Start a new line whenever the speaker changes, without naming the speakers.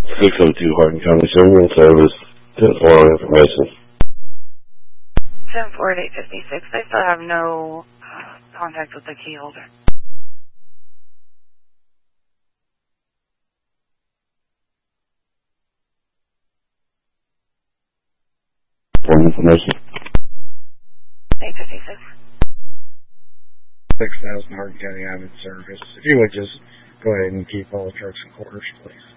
602 Hardin County Server Service. Just more information.
74856. I still have no contact with the key holder.
For information.
856.
6,000 Hardin County, I'm in service. If you would just go ahead and keep all the trucks in quarters, please.